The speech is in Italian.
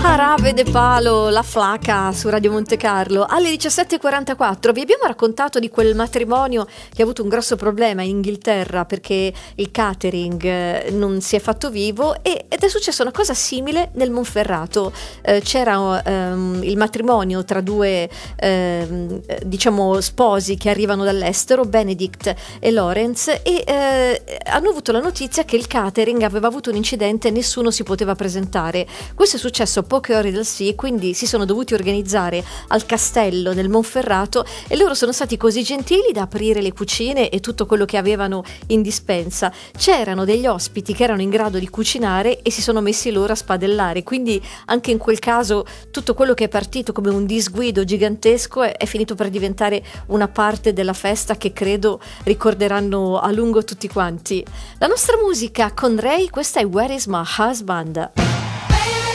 Jarabe de Palo, La Flaca su Radio Monte Carlo. Alle 17:44 vi abbiamo raccontato di quel matrimonio che ha avuto un grosso problema in Inghilterra perché il catering non si è fatto vivo ed è successa una cosa simile nel Monferrato. C'era il matrimonio tra due diciamo sposi che arrivano dall'estero, Benedict e Lawrence, e hanno avuto la notizia che il catering aveva avuto un incidente e nessuno si poteva presentare. Questo è successo poche ore dal sì, quindi si sono dovuti organizzare al castello nel Monferrato e loro sono stati così gentili da aprire le cucine e tutto quello che avevano in dispensa. C'erano degli ospiti che erano in grado di cucinare e si sono messi loro a spadellare, quindi anche in quel caso tutto quello che è partito come un disguido gigantesco è finito per diventare una parte della festa che credo ricorderanno a lungo tutti quanti. La nostra musica con Ray, questa è Where is my husband?